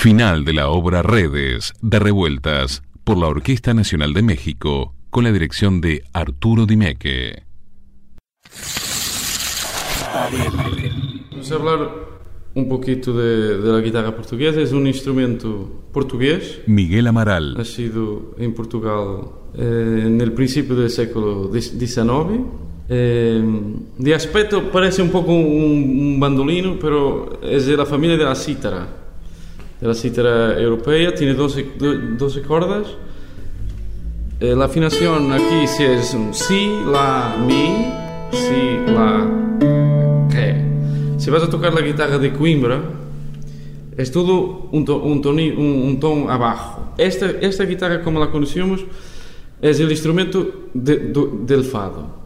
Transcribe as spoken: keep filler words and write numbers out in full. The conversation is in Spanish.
Final de la obra Redes de Revueltas por la Orquesta Nacional de México con la dirección de Arturo Dimeque. Vamos a hablar un poquito de, de la guitarra portuguesa. Es un instrumento portugués. Miguel Amaral. Nacido en Portugal eh, en el principio del século diecinueve. Eh, de aspecto parece un poco un, un bandolino, pero es de la familia de la cítara. De la cítara europea, tiene doce, doce cordas. Eh, la afinación aquí si es un si, la, mi, si, la, re. Si vas a tocar la guitarra de Coimbra, es todo un, to, un, toni, un, un ton abajo. Esta, esta guitarra, como la conocemos, es el instrumento de, de, del fado.